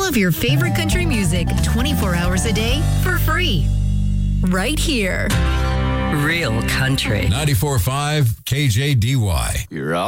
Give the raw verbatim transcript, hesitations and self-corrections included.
of your favorite country music twenty-four hours a day for free. Right here. Real country. ninety-four point five K J D Y. You're out.